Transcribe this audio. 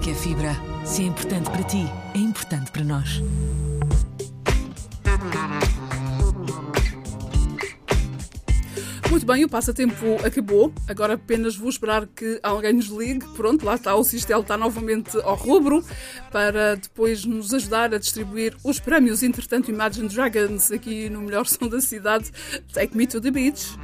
que é fibra. Se é importante para ti, é importante para nós. Muito bem, o passatempo acabou. Agora apenas vou esperar que alguém nos ligue. Pronto, lá está, o Sistel está novamente ao rubro para depois nos ajudar a distribuir os prémios. Entretanto, Imagine Dragons aqui no melhor som da cidade. Take Me to the Beach.